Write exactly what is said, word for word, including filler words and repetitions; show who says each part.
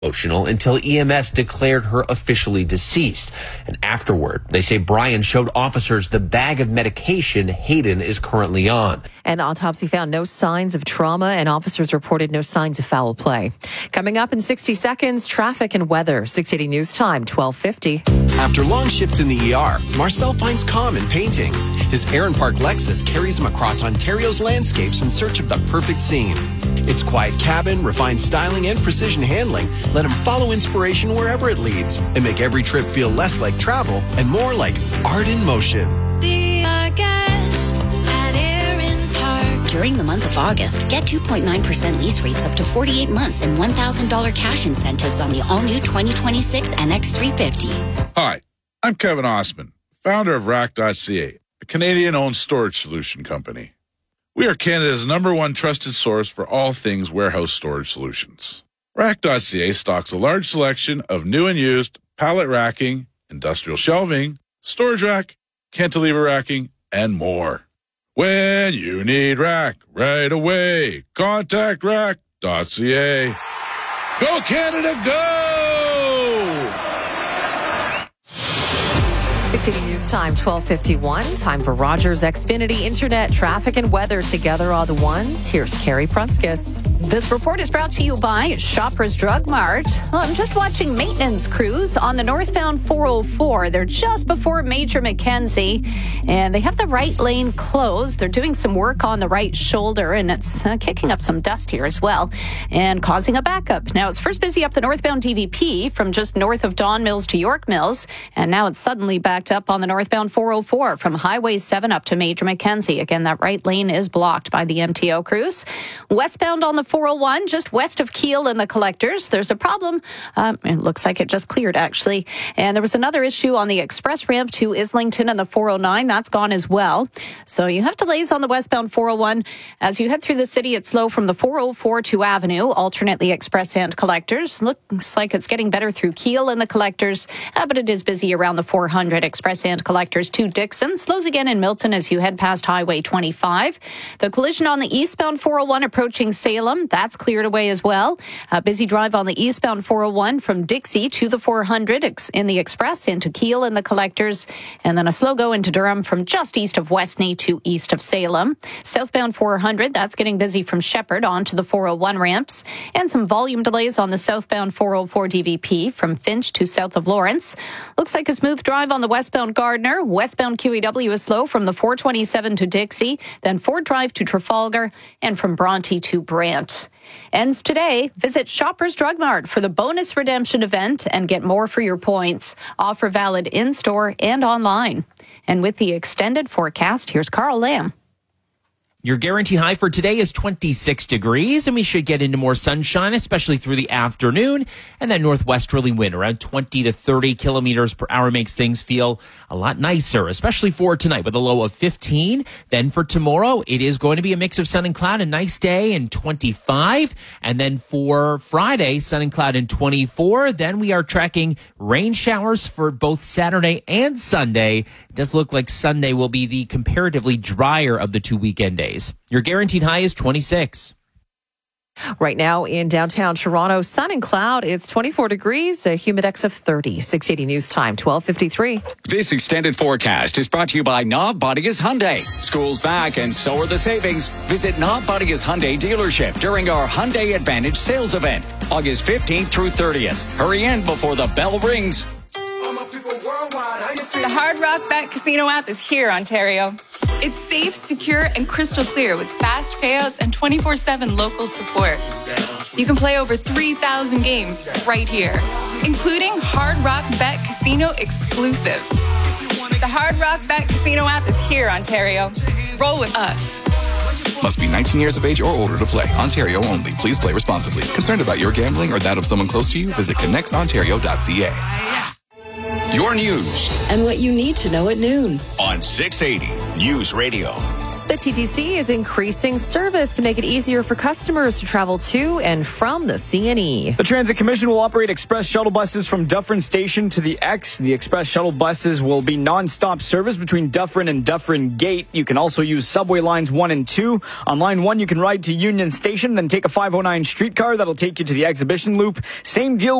Speaker 1: emotional until E M S declared her officially deceased. And afterward, they say Brian showed officers the bag of medication Hayden is currently on.
Speaker 2: An autopsy found no signs of trauma, and officers reported no signs of foul play. Coming up in sixty seconds, traffic and weather. six eighty News Time, twelve fifty.
Speaker 3: After long shifts in the E R, Marcel finds calm in painting. His Heron Park Lexus carries him across Ontario's landscapes in search of the perfect scene. Its quiet cabin, refined styling, and precision handling let him follow inspiration wherever it leads and make every trip feel less like travel and more like art in motion.
Speaker 4: Be our guest at Heron Park.
Speaker 5: During the month of August, get two point nine percent lease rates up to forty-eight months and one thousand dollars cash incentives on the all-new twenty twenty-six N X three fifty.
Speaker 6: Hi, I'm Kevin Osman, founder of Rack dot C A, a Canadian-owned storage solution company. We are Canada's number one trusted source for all things warehouse storage solutions. Rack dot C A stocks a large selection of new and used pallet racking, industrial shelving, storage rack, cantilever racking, and more. When you need rack right away, contact Rack dot C A. Go Canada, go!
Speaker 2: six eighty News Time, twelve fifty-one. Time for Rogers Xfinity Internet traffic and weather together all the ones. Here's Carrie Prunskis.
Speaker 7: This report is brought to you by Shoppers Drug Mart. Well, I'm just watching maintenance crews on the northbound four oh four. They're just before Major Mackenzie, and they have the right lane closed. They're doing some work on the right shoulder, and it's uh, kicking up some dust here as well and causing a backup. Now, it's first busy up the northbound D V P from just north of Don Mills to York Mills, and now it's suddenly back up on the northbound four oh four from Highway seven up to Major Mackenzie. Again, that right lane is blocked by the M T O crews. Westbound on the four oh one, just west of Keele and the Collectors, there's a problem. Um, it looks like it just cleared, actually. And there was another issue on the express ramp to Islington and the four oh nine. That's gone as well. So you have delays on the westbound four oh one. As you head through the city, it's slow from the four oh four to Avenue, alternately express and Collectors. Looks like it's getting better through Keele and the Collectors, uh, but it is busy around the four hundred express and Collectors to Dixon. Slows again in Milton as you head past Highway twenty-five. The collision on the eastbound four oh one approaching Salem, that's cleared away as well. A busy drive on the eastbound four oh one from Dixie to the four hundred in the express into Keele and the Collectors, and then a slow go into Durham from just east of Westney to east of Salem. Southbound four hundred, that's getting busy from Shepherd onto the four oh one ramps, and some volume delays on the southbound four oh four D V P from Finch to south of Lawrence. Looks like a smooth drive on the westbound Gardner. Westbound Q E W is slow from the four twenty-seven to Dixie, then Ford Drive to Trafalgar, and from Bronte to Brant. Ends today. Visit Shoppers Drug Mart for the bonus redemption event and get more for your points. Offer valid in-store and online. And with the extended forecast, here's Carl Lamb.
Speaker 8: Your guaranteed high for today is twenty-six degrees, and we should get into more sunshine, especially through the afternoon. And that northwesterly wind around twenty to thirty kilometers per hour makes things feel a lot nicer, especially for tonight with a low of fifteen. Then for tomorrow, it is going to be a mix of sun and cloud, a nice day, and twenty-five. And then for Friday, sun and cloud and twenty-four. Then we are tracking rain showers for both Saturday and Sunday. It does look like Sunday will be the comparatively drier of the two weekend days. Your guaranteed high is twenty-six.
Speaker 2: Right now in downtown Toronto, sun and cloud. It's twenty-four degrees, a humidex of thirty. six eighty News Time, twelve fifty-three.
Speaker 9: This extended forecast is brought to you by Knob Bodigas Hyundai. School's back and so are the savings. Visit Knob Bodigas Hyundai dealership during our Hyundai Advantage sales event, August fifteenth through thirtieth. Hurry in before the bell rings.
Speaker 10: The Hard Rock Bet Casino app is here, Ontario. It's safe, secure, and crystal clear with fast payouts and twenty-four seven local support. You can play over three thousand games right here, including Hard Rock Bet Casino exclusives. The Hard Rock Bet Casino app is here, Ontario. Roll with us.
Speaker 11: Must be nineteen years of age or older to play. Ontario only. Please play responsibly. Concerned about your gambling or that of someone close to you? Visit connects ontario dot c a.
Speaker 9: Your news.
Speaker 12: And what you need to know at noon.
Speaker 9: On six eighty News Radio.
Speaker 2: The T T C is increasing service to make it easier for customers to travel to and from the C N E.
Speaker 12: The Transit Commission will operate express shuttle buses from Dufferin Station to the X. The express shuttle buses will be non-stop service between Dufferin and Dufferin Gate. You can also use subway lines one and two. On line one, you can ride to Union Station, then take a five oh nine streetcar that'll take you to the exhibition loop. Same deal